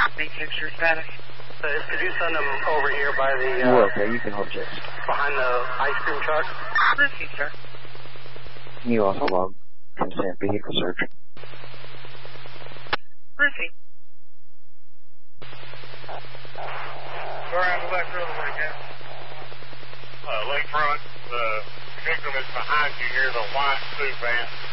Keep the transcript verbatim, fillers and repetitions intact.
Matrix, your status. Uh, could you send them over here by the, uh, We're okay, you can hold chase. behind the ice cream truck? Proceed, sir. Can you also log consent vehicle search? Proceed. Sorry, I'm back road right now. Uh, lakefront, the victim is behind you near the white suit van.